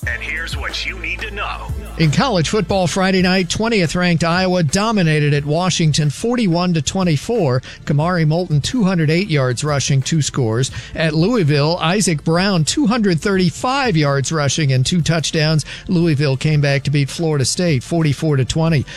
And here's what you need to know. In college football Friday night, 20th ranked Iowa dominated at Washington 41-24. Kamari Moulton 208 yards rushing, 2 scores. At Louisville, Isaac Brown 235 yards rushing and 2 touchdowns. Louisville came back to beat Florida State 44-20.